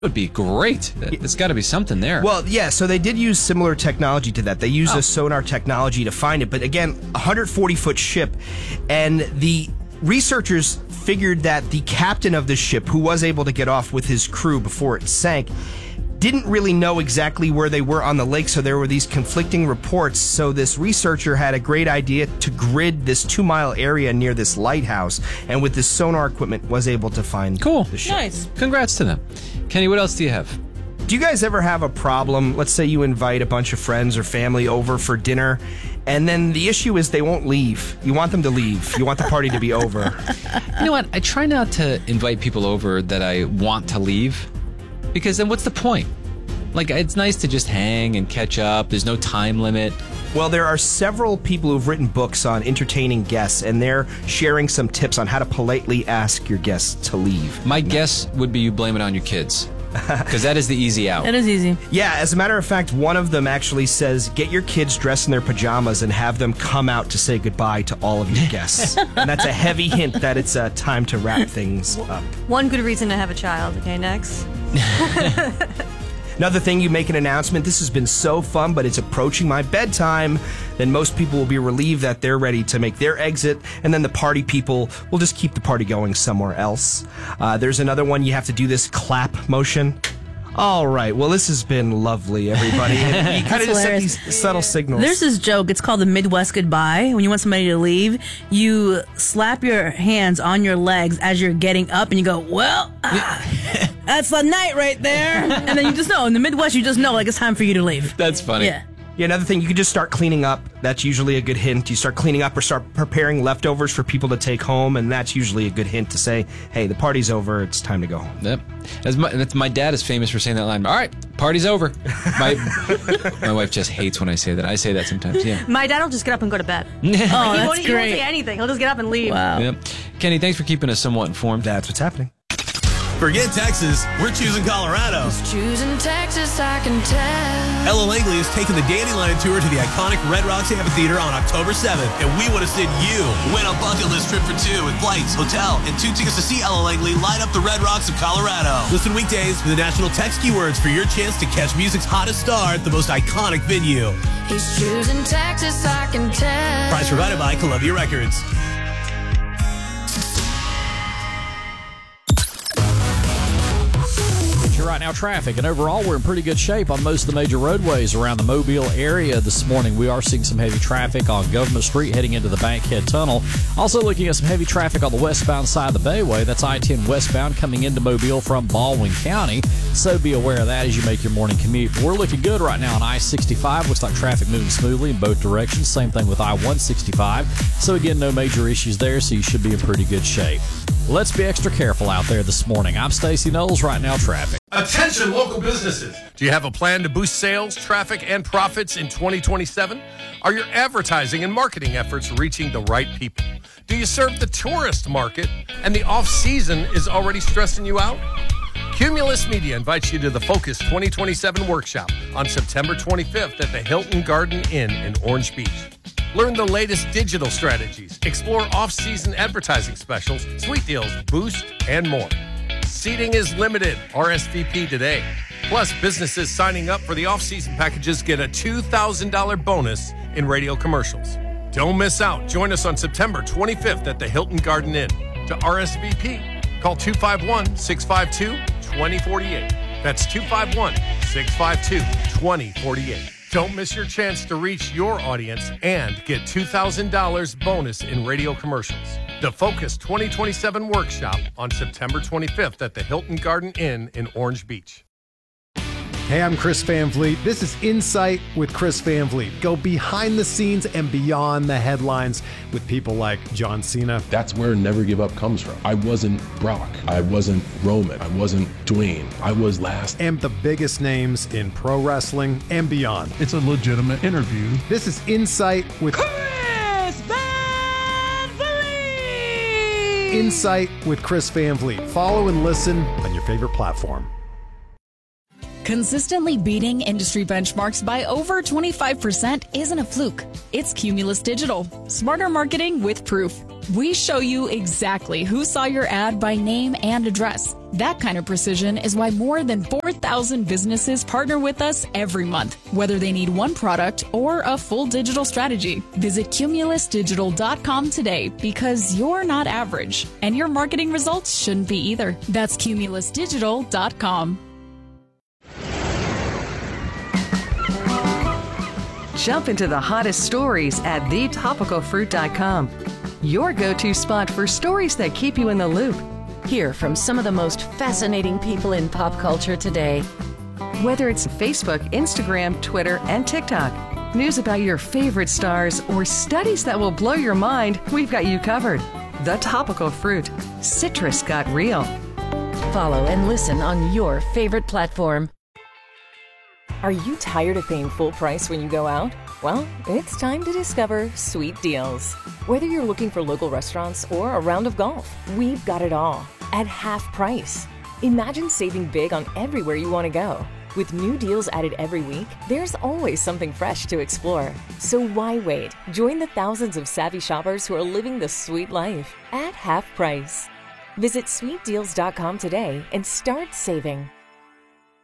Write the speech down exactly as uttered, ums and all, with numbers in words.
would be great. There's got to be something there. Well, yeah, so they did use similar technology to that. They used Oh. a sonar technology to find it, but again, a one hundred forty foot ship, and the researchers figured that the captain of the ship, who was able to get off with his crew before it sank, didn't really know exactly where they were on the lake, so there were these conflicting reports. So this researcher had a great idea to grid this two-mile area near this lighthouse, and with this sonar equipment was able to find Cool. the ship. Nice. Congrats to them. Kenny, what else do you have? Do you guys ever have a problem? Let's say you invite a bunch of friends or family over for dinner, and then the issue is they won't leave. You want them to leave. You want the party to be over. You know what? I try not to invite people over that I want to leave, because then what's the point? Like, it's nice to just hang and catch up. There's no time limit. Well, there are several people who've written books on entertaining guests, and they're sharing some tips on how to politely ask your guests to leave. My guess would be you blame it on your kids, because that is the easy out. That is easy. Yeah, as a matter of fact, one of them actually says, get your kids dressed in their pajamas and have them come out to say goodbye to all of your guests. And that's a heavy hint that it's uh, time to wrap things up. One good reason to have a child. Okay, next. Another thing, you make an announcement, this has been so fun, but it's approaching my bedtime. Then most people will be relieved that they're ready to make their exit, and then the party people will just keep the party going somewhere else. Uh, there's another one, you have to do this clap motion. All right, well, this has been lovely, everybody. And you kind of just set these subtle signals. There's this joke. It's called the Midwest goodbye. When you want somebody to leave, you slap your hands on your legs as you're getting up, and you go, well, ah, that's the night right there. And then you just know. In the Midwest, you just know, like, it's time for you to leave. That's funny. Yeah. Yeah, another thing, you can just start cleaning up. That's usually a good hint. You start cleaning up or start preparing leftovers for people to take home, and that's usually a good hint to say, hey, the party's over, it's time to go home. Yep. As my, that's, my dad is famous for saying that line. All right, party's over. My my wife just hates when I say that. I say that sometimes, yeah. My dad will just get up and go to bed. Oh, he, that's won't, he won't great. say anything. He'll just get up and leave. Wow. Yep. Kenny, thanks for keeping us somewhat informed. That's what's happening. Forget Texas, we're choosing Colorado. Choosing Texas, I can tell. Ella Langley is taking the Dandelion Tour to the iconic Red Rocks Amphitheater on October seventh, and we want to send you. Win a bucket list trip for two with flights, hotel, and two tickets to see Ella Langley light up the Red Rocks of Colorado. Listen weekdays to the national text keywords for your chance to catch music's hottest star at the most iconic venue. He's choosing Texas, I can tell. Prize provided by Columbia Records. Right now, traffic, and overall we're in pretty good shape on most of the major roadways around the Mobile area this morning. We are seeing some heavy traffic on Government Street heading into the Bankhead Tunnel. Also looking at some heavy traffic on the westbound side of the Bayway. That's I ten westbound coming into Mobile from Baldwin County, so be aware of that as you make your morning commute. But we're looking good right now on I sixty-five. Looks like traffic moving smoothly in both directions. Same thing with I one sixty-five. So again, no major issues there, so you should be in pretty good shape. Let's be extra careful out there this morning. I'm Stacey Knowles. Right now, traffic. Attention local businesses. Do you have a plan to boost sales, traffic, and profits in twenty twenty-seven? Are your advertising and marketing efforts reaching the right people? Do you serve the tourist market and the off-season is already stressing you out? Cumulus Media invites you to the Focus twenty twenty-seven workshop on September twenty-fifth at the Hilton Garden Inn in Orange Beach. Learn the latest digital strategies, explore off-season advertising specials, sweet deals, boost, and more. Seating is limited. R S V P today. Plus, businesses signing up for the off-season packages get a two thousand dollars bonus in radio commercials. Don't miss out. Join us on September twenty-fifth at the Hilton Garden Inn. To R S V P, call two five one, six five two, two zero four eight. That's two five one, six five two, two zero four eight. Don't miss your chance to reach your audience and get two thousand dollars bonus in radio commercials. The Focus twenty twenty-seven workshop on September twenty-fifth at the Hilton Garden Inn in Orange Beach. Hey, I'm Chris Van Vliet. This is Insight with Chris Van Vliet. Go behind the scenes and beyond the headlines with people like John Cena. That's where Never Give Up comes from. I wasn't Brock. I wasn't Roman. I wasn't Dwayne. I was last. And the biggest names in pro wrestling and beyond. It's a legitimate interview. This is Insight with Chris Van Vliet. Insight with Chris Van Vliet. Follow and listen on your favorite platform. Consistently beating industry benchmarks by over twenty-five percent isn't a fluke. It's Cumulus Digital. Smarter marketing with proof. We show you exactly who saw your ad by name and address. That kind of precision is why more than four thousand businesses partner with us every month, whether they need one product or a full digital strategy. Visit Cumulus Digital dot com today because you're not average, and your marketing results shouldn't be either. That's Cumulus Digital dot com. Jump into the hottest stories at the topical fruit dot com. Your go-to spot for stories that keep you in the loop. Hear from some of the most fascinating people in pop culture today. Whether it's Facebook, Instagram, Twitter, and TikTok, news about your favorite stars, or studies that will blow your mind, we've got you covered. The Topical Fruit. Citrus got real. Follow and listen on your favorite platform. Are you tired of paying full price when you go out? Well, it's time to discover Sweet Deals. Whether you're looking for local restaurants or a round of golf, we've got it all at half price. Imagine saving big on everywhere you want to go. With new deals added every week, there's always something fresh to explore. So why wait? Join the thousands of savvy shoppers who are living the sweet life at half price. Visit sweet deals dot com today and start saving.